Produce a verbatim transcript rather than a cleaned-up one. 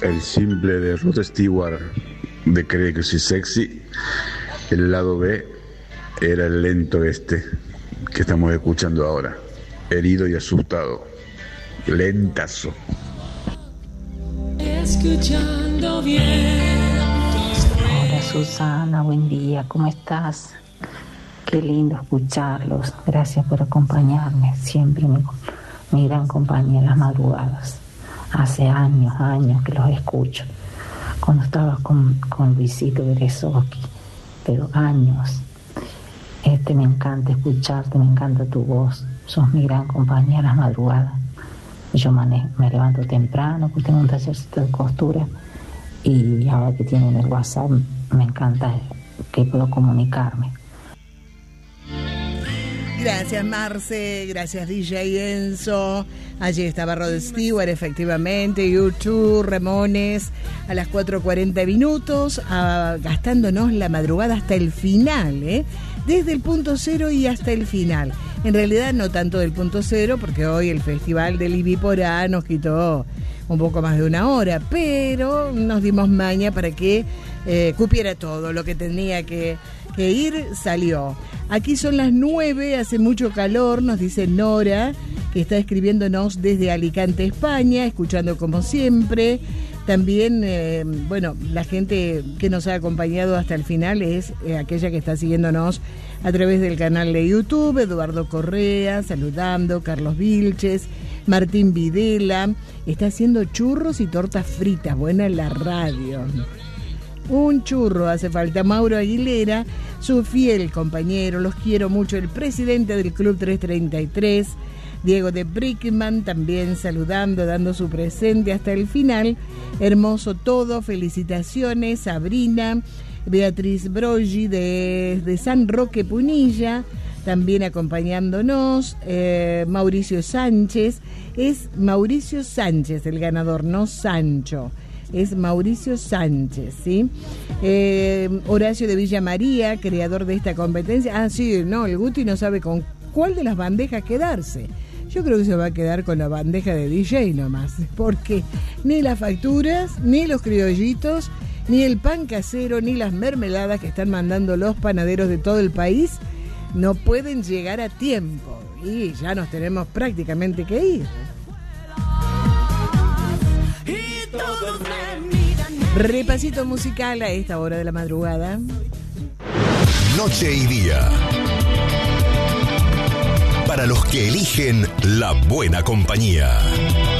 el simple de Rod Stewart de Cree que soy sexy. El lado B era el lento este que estamos escuchando ahora. Herido y asustado. Lentazo. Escuchando bien. Hola Susana, buen día, ¿cómo estás? Qué lindo escucharlos. Gracias por acompañarme. Siempre mi, mi gran compañía en las madrugadas. Hace años, años que los escucho. Cuando estaba con, con Luisito Berezovsky, pero años. Este, me encanta escucharte, me encanta tu voz. Sos mi gran compañía en las madrugadas. Yo manejo, me levanto temprano, porque tengo un tallercito de costura. Y ahora que tienen el WhatsApp, me encanta que puedo comunicarme. Gracias Marce, gracias D J Enzo. Allí estaba Rod Stewart, efectivamente, U dos, Ramones, a las cuatro cuarenta minutos, a, gastándonos la madrugada hasta el final, ¿eh? Desde el punto cero y hasta el final. En realidad no tanto del punto cero, porque hoy el Festival del Ibiporá nos quitó un poco más de una hora, pero nos dimos maña para que eh, cupiera todo lo que tenía que, que ir, salió. Aquí son las nueve, hace mucho calor, nos dice Nora, que está escribiéndonos desde Alicante, España, escuchando como siempre. También, eh, bueno, la gente que nos ha acompañado hasta el final es eh, aquella que está siguiéndonos a través del canal de YouTube, Eduardo Correa, saludando, Carlos Vilches, Martín Videla, está haciendo churros y tortas fritas, buena en la radio. Un churro hace falta. Mauro Aguilera, su fiel compañero, los quiero mucho, el presidente del Club trescientos treinta y tres, Diego de Brickman, también saludando, dando su presente hasta el final. Hermoso todo, felicitaciones, Sabrina, Beatriz Broggi de, de San Roque Punilla, también acompañándonos, eh, Mauricio Sánchez, es Mauricio Sánchez el ganador, no Sancho. Es Mauricio Sánchez, ¿sí? Eh, Horacio de Villa María, creador de esta competencia. Ah, sí, no, el Guti no sabe con cuál de las bandejas quedarse. Yo creo que se va a quedar con la bandeja de D J nomás, porque ni las facturas, ni los criollitos, ni el pan casero, ni las mermeladas que están mandando los panaderos de todo el país no pueden llegar a tiempo. Y ya nos tenemos prácticamente que ir. Repasito musical a esta hora de la madrugada. Noche y día. Para los que eligen la buena compañía.